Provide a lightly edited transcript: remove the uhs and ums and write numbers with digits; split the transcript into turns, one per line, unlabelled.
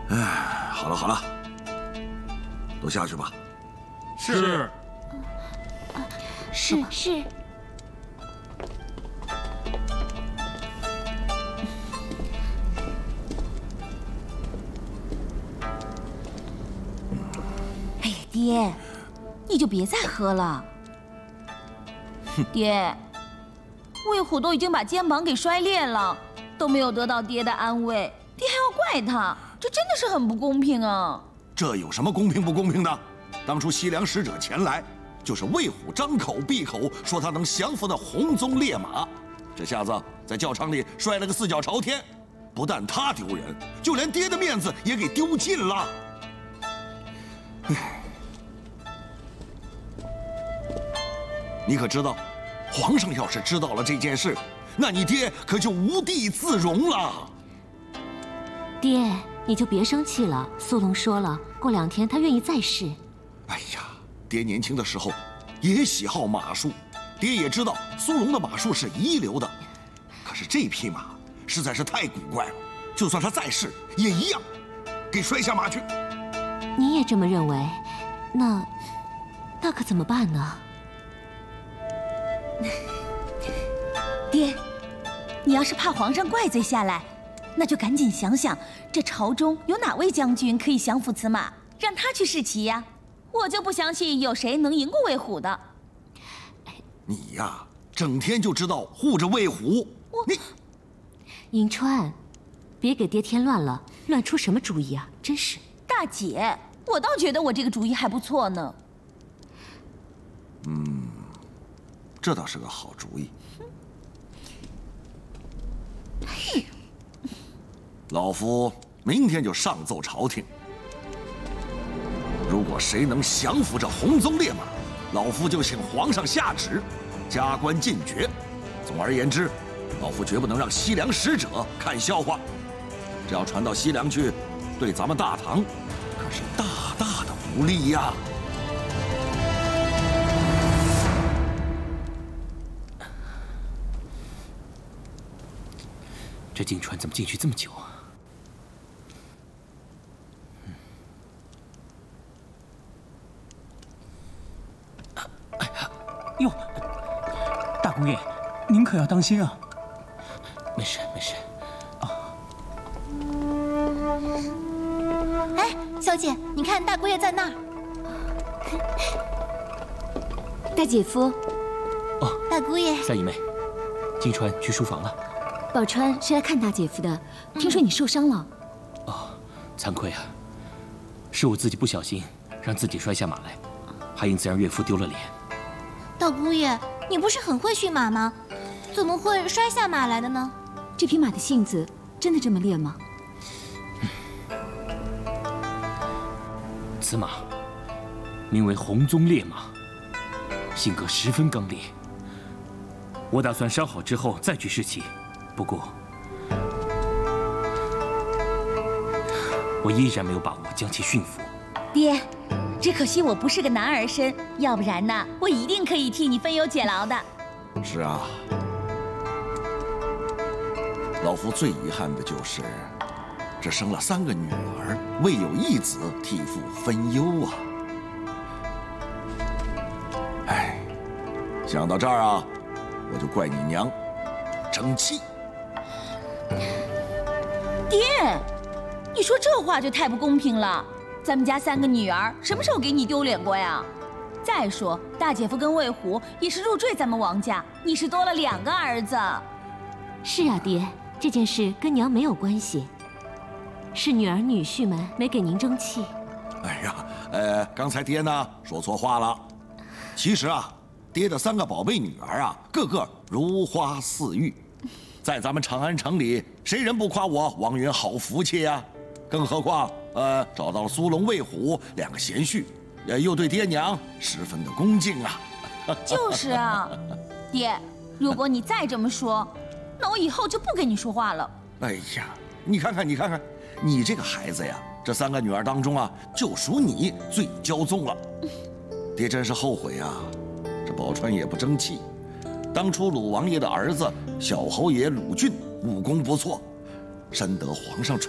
哎，好了好了，都下去吧。
是。
是。
哎呀，爹，你就别再喝了。爹，魏虎都已经把肩膀给摔裂了，都没有得到爹的安慰，爹还要怪他，这真的是很不公平啊！
这有什么公平不公平的？当初西凉使者前来，就是魏虎张口闭口说他能降服那红鬃烈马，这下子在教场里摔了个四脚朝天，不但他丢人，就连爹的面子也给丢尽了。你可知道，皇上要是知道了这件事，那你爹可就无地自容了。
爹，你就别生气了。苏龙说了，过2天他愿意再试。
哎呀，爹年轻的时候也喜好马术，爹也知道苏龙的马术是一流的，可是这匹马实在是太古怪了，就算他再试也一样，给摔下马去。
你也这么认为？那可怎么办呢？
爹，你要是怕皇上怪罪下来，那就赶紧想想，这朝中有哪位将军可以降服此马，让他去试骑呀。我就不相信有谁能赢过魏虎的。
你呀，整天就知道护着魏虎。你，
迎川，别给爹添乱了，乱出什么主意啊？真是。
大姐，我倒觉得我这个主意还不错呢。
这倒是个好主意。老夫明天就上奏朝廷，如果谁能降服这红鬃烈马，老夫就请皇上下旨，加官进爵。总而言之，老夫绝不能让西凉使者看笑话。这要传到西凉去，对咱们大唐可是大大的不利呀。
这金川怎么进去这么久啊？哎呀，哟，大姑爷，您可要当心啊！没事没事。
哎，小姐，你看大姑爷在那儿。
大姐夫。
大姑爷。
三姨妹，金川去书房了。
宝钏是来看大姐夫的，听说你受伤了。
惭愧啊，是我自己不小心让自己摔下马来，还因此让岳父丢了脸。
大姑爷，你不是很会驯马吗？怎么会摔下马来的呢？
这匹马的性子真的这么烈吗？
此马名为红鬃烈马，性格十分刚烈。我打算伤好之后再去试骑，不过我依然没有把握将其驯服。
爹，只可惜我不是个男儿身，要不然呢，我一定可以替你分忧解劳的。
是啊，老夫最遗憾的就是只生了3个女儿，未有一子替父分忧啊。哎，想到这儿啊，我就怪你娘争气。
爹，你说这话就太不公平了。咱们家3个女儿，什么时候给你丢脸过呀？再说大姐夫跟魏虎也是入赘咱们王家，你是多了2个儿子。
是啊，爹，这件事跟娘没有关系，是女儿女婿们没给您争气。
哎呀，刚才爹呢说错话了。其实啊，爹的3个宝贝女儿啊，个个如花似玉，在咱们长安城里，谁人不夸我王允好福气呀？更何况，找到了苏龙、魏虎2个贤婿，又对爹娘十分的恭敬啊。
就是啊，爹，如果你再这么说，那我以后就不跟你说话了。
哎呀，你看看，你这个孩子呀，这3个女儿当中啊，就属你最骄纵了。爹真是后悔啊，这宝钏也不争气。当初鲁王爷的儿子小侯爷鲁俊武功不错，深得皇上宠